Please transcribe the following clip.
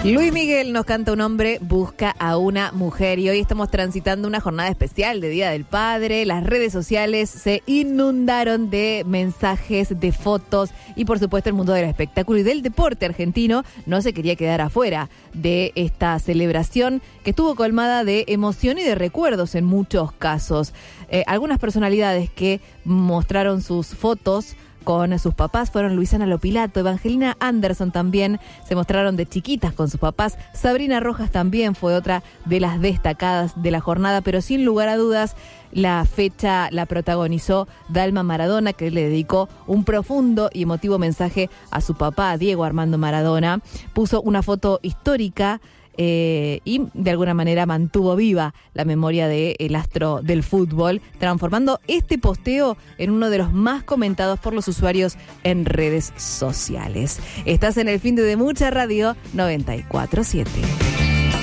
Luis Miguel nos canta Un hombre busca a una mujer y hoy estamos transitando una jornada especial de Día del Padre. Las redes sociales se inundaron de mensajes, de fotos y por supuesto el mundo del espectáculo y del deporte argentino no se quería quedar afuera de esta celebración que estuvo colmada de emoción y de recuerdos en muchos casos. Algunas personalidades que mostraron sus fotos con sus papás fueron Luisana Lopilato, Evangelina Anderson también se mostraron de chiquitas con sus papás, Sabrina Rojas también fue otra de las destacadas de la jornada, pero sin lugar a dudas la fecha la protagonizó Dalma Maradona, que le dedicó un profundo y emotivo mensaje a su papá, Diego Armando Maradona. Puso una foto histórica y de alguna manera mantuvo viva la memoria del astro del fútbol, transformando este posteo en uno de los más comentados por los usuarios en redes sociales. Estás en el fin de Mucha Radio 94.7.